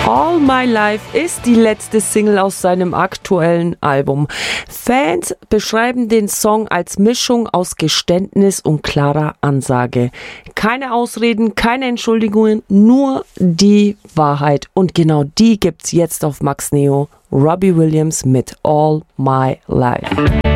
All My Life ist die letzte Single aus seinem aktuellen Album. Fans beschreiben den Song als Mischung aus Geständnis und klarer Ansage. Keine Ausreden, keine Entschuldigungen, nur die Wahrheit. Und genau die gibt's jetzt auf Max Neo. Robbie Williams mit All My Life.